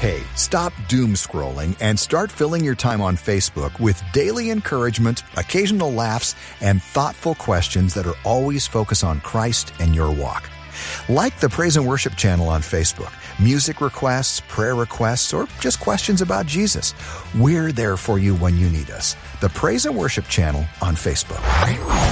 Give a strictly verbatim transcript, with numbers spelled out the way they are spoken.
Hey, stop doom scrolling and start filling your time on Facebook with daily encouragement, occasional laughs, and thoughtful questions that are always focused on Christ and your walk. Like the Praise and Worship channel on Facebook, music requests, prayer requests, or just questions about Jesus. We're there for you when you need us. The Praise and Worship channel on Facebook.